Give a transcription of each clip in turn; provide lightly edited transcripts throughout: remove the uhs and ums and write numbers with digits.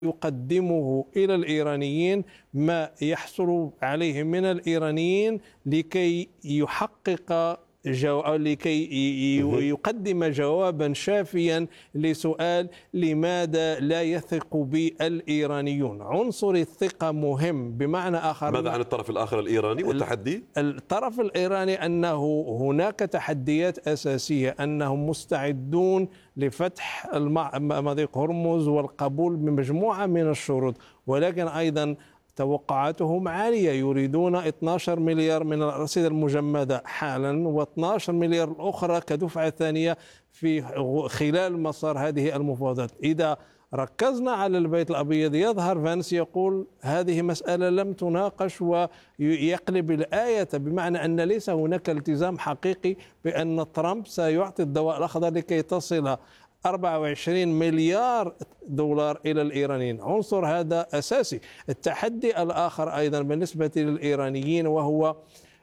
يقدمه إلى الإيرانيين ما يحصل عليه من الإيرانيين لكي يحقق أو لكي يقدم جوابا شافيا لسؤال لماذا لا يثق بي الإيرانيون. عنصر الثقة مهم، بمعنى آخر. ماذا عن الطرف الآخر الإيراني والتحدي؟ الطرف الإيراني أنه هناك تحديات أساسية، أنهم مستعدون لفتح مضيق هرمز والقبول بمجموعة من الشروط، ولكن أيضا توقعاتهم عالية، يريدون 12 مليار من الأرصدة المجمدة حالا و12 مليار الأخرى كدفعة ثانية في خلال مسار هذه المفاوضات. إذا ركزنا على البيت الأبيض يظهر فانس يقول هذه مسألة لم تناقش ويقلب الآية، بمعنى أن ليس هناك التزام حقيقي بأن ترامب سيعطي الضوء الأخضر لكي تصل 24 مليار دولار إلى الإيرانيين. عنصر هذا أساسي. التحدي الآخر أيضا بالنسبة للإيرانيين وهو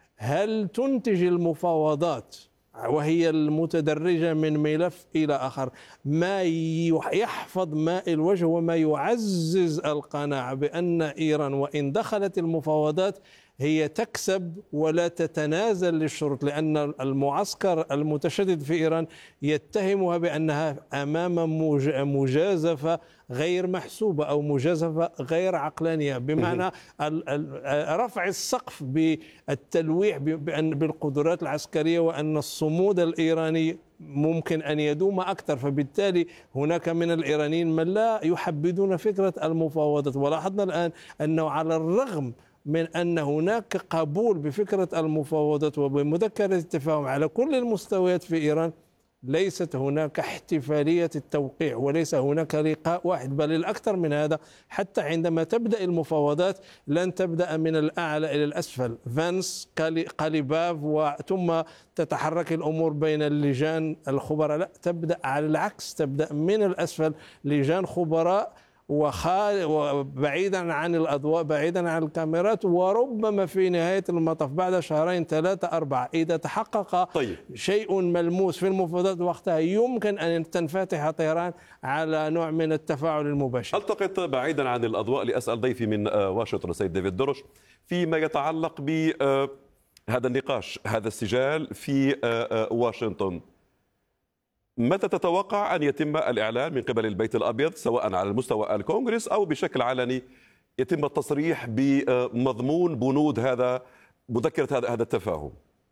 هل تنتج المفاوضات وهي المتدرجة من ملف إلى آخر ما يحفظ ماء الوجه وما يعزز القناعة بأن إيران وإن دخلت المفاوضات هي تكسب ولا تتنازل للشروط، لأن المعسكر المتشدد في إيران يتهمها بأنها أمام مجازفة غير محسوبة أو مجازفة غير عقلانية، بمعنى رفع السقف بالتلويح بالقدرات العسكرية وأن الصمود الإيراني ممكن أن يدوم أكثر. فبالتالي هناك من الإيرانيين من لا يحبذون فكرة المفاوضات. ولاحظنا الآن أنه على الرغم من أن هناك قبول بفكرة المفاوضات وبمذكرة التفاهم على كل المستويات في إيران، ليست هناك احتفالية التوقيع وليس هناك لقاء واحد، بل الأكثر من هذا. حتى عندما تبدأ المفاوضات لن تبدأ من الأعلى إلى الأسفل، فانس قليباف وثم تتحرك الأمور بين اللجان الخبراء، لا، تبدأ على العكس، تبدأ من الأسفل، لجان خبراء وبعيدا عن الأضواء، بعيدا عن الكاميرات، وربما في نهاية المطاف بعد شهرين 3 4 إذا تحقق شيء ملموس في المفاوضات وقتها يمكن أن تنفتح طهران على نوع من التفاعل المباشر. ألتقط بعيدا عن الأضواء لأسأل ضيفي من واشنطن السيد ديفيد درش فيما يتعلق بهذا النقاش، هذا السجال في واشنطن. متى تتوقع أن يتم الإعلان من قبل البيت الأبيض سواء على المستوى الكونغرس أو بشكل علني يتم التصريح بمضمون بنود مذكرة هذا التفاهم؟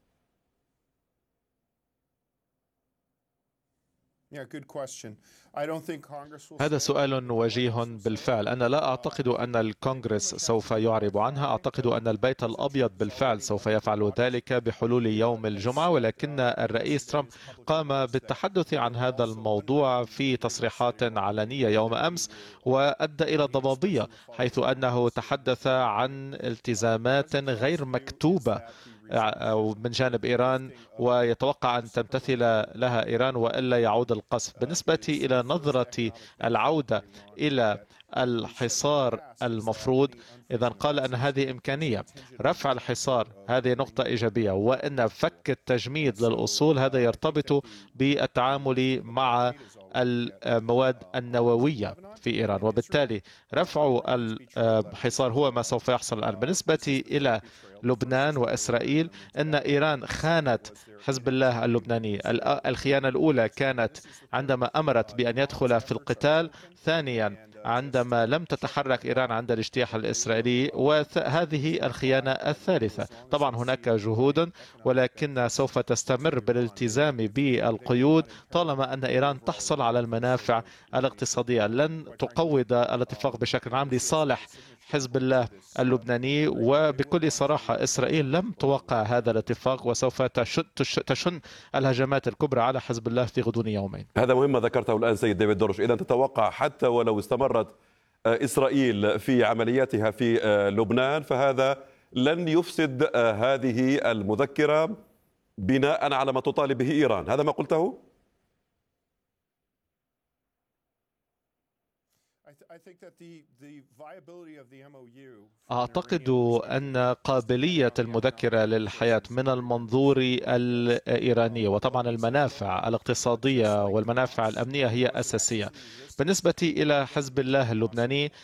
هذا سؤال وجيه بالفعل. أنا لا أعتقد أن الكونغرس سوف يعرب عنها، أعتقد أن البيت الأبيض بالفعل سوف يفعل ذلك بحلول يوم الجمعة، ولكن الرئيس ترامب قام بالتحدث عن هذا الموضوع في تصريحات علنية يوم أمس، وأدى إلى ضبابية حيث أنه تحدث عن التزامات غير مكتوبة من جانب إيران ويتوقع أن تمتثل لها إيران وإلا يعود القصف. بالنسبة إلى نظرة العودة إلى الحصار المفروض، إذا قال أن هذه إمكانية رفع الحصار، هذه نقطة إيجابية، وأن فك التجميد للأصول هذا يرتبط بالتعامل مع المواد النووية في إيران، وبالتالي رفع الحصار هو ما سوف يحصل الآن. بالنسبة إلى لبنان وإسرائيل، أن إيران خانت حزب الله اللبناني. الخيانة الأولى كانت عندما أمرت بأن يدخل في القتال، ثانيا عندما لم تتحرك إيران عند الاجتياح الإسرائيلي، وهذه الخيانة الثالثة. طبعا هناك جهود، ولكن سوف تستمر بالالتزام بالقيود طالما أن إيران تحصل على المنافع الاقتصادية. لن تقوض الاتفاق بشكل عام لصالح حزب الله اللبناني، وبكل صراحة إسرائيل لم توقع هذا الاتفاق وسوف تشن الهجمات الكبرى على حزب الله في غضون يومين. هذا مهم ذكرته الآن سيد ديفيد درش. إذا تتوقع حتى ولو استمرت إسرائيل في عملياتها في لبنان فهذا لن يفسد هذه المذكرة بناء على ما تطالب به إيران، هذا ما قلته؟ أعتقد أن قابلية المذكرة للحياة من المنظور الإيراني، وطبعا المنافع الاقتصادية والمنافع الأمنية هي أساسية. بالنسبة إلى حزب الله اللبناني،